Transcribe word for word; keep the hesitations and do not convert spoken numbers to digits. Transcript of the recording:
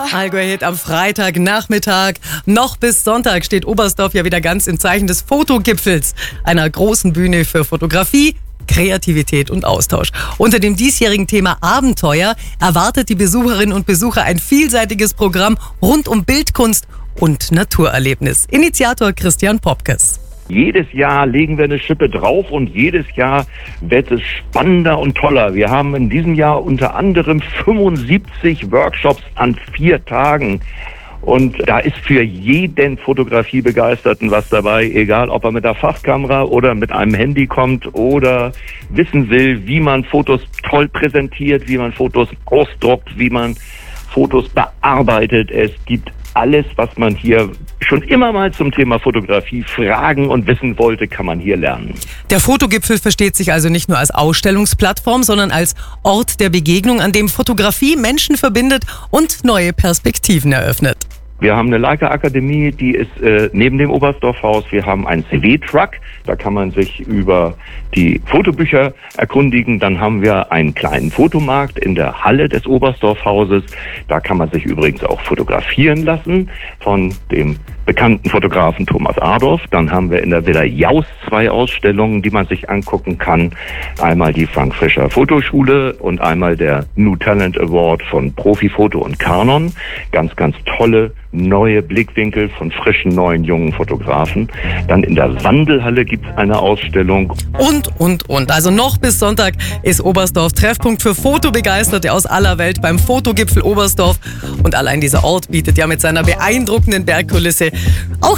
Allgäu-Hit am Freitagnachmittag. Noch bis Sonntag steht Oberstdorf ja wieder ganz im Zeichen des Fotogipfels, einer großen Bühne für Fotografie, Kreativität und Austausch. Unter dem diesjährigen Thema Abenteuer erwartet die Besucherinnen und Besucher ein vielseitiges Programm rund um Bildkunst und Naturerlebnis. Initiator Christian Popkes. Jedes Jahr legen wir eine Schippe drauf und jedes Jahr wird es spannender und toller. Wir haben in diesem Jahr unter anderem fünfundsiebzig Workshops an vier Tagen. Und da ist für jeden Fotografiebegeisterten was dabei, egal ob er mit der Fachkamera oder mit einem Handy kommt oder wissen will, wie man Fotos toll präsentiert, wie man Fotos ausdruckt, wie man Fotos bearbeitet. Es gibt alles, was man hier schon immer mal zum Thema Fotografie fragen und wissen wollte, kann man hier lernen. Der Fotogipfel versteht sich also nicht nur als Ausstellungsplattform, sondern als Ort der Begegnung, an dem Fotografie Menschen verbindet und neue Perspektiven eröffnet. Wir haben eine Leica-Akademie, die ist äh, neben dem Oberstdorf-Haus. Wir haben einen C W-Truck, da kann man sich über die Fotobücher erkundigen. Dann haben wir einen kleinen Fotomarkt in der Halle des Oberstdorf-Hauses. Da kann man sich übrigens auch fotografieren lassen von dem bekannten Fotografen Thomas Adorf. Dann haben wir in der Villa Jaus zwei Ausstellungen, die man sich angucken kann. Einmal die Frank Fischer Fotoschule und einmal der New Talent Award von Profifoto und Canon. Ganz, ganz tolle neue Blickwinkel von frischen, neuen, jungen Fotografen. Dann in der Wandelhalle gibt es eine Ausstellung. Und, und, und. Also noch bis Sonntag ist Oberstdorf Treffpunkt für Fotobegeisterte aus aller Welt beim Fotogipfel Oberstdorf. Und allein dieser Ort bietet ja mit seiner beeindruckenden Bergkulisse auch